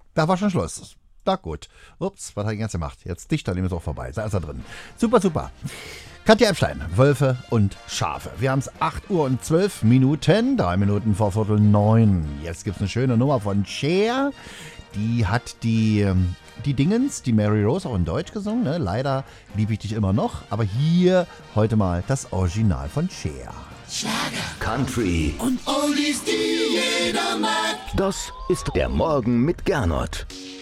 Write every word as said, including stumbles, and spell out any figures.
Da war schon Schluss. Na gut. Ups, was hat er jetzt gemacht? Jetzt dicht, dann ist auch vorbei. Da ist er drin. Super, super. Katja Epstein, Wölfe und Schafe. Wir haben es acht Uhr und zwölf Minuten, drei Minuten vor Viertel neun. Jetzt gibt es eine schöne Nummer von Cher. Die hat die, die Dingens, die Mary Rose auch in Deutsch gesungen. Ne? Leider liebe ich dich immer noch. Aber hier heute mal das Original von Cher. Schlager, Country und Oldies, die jeder mag. Das ist der Morgen mit Gernot.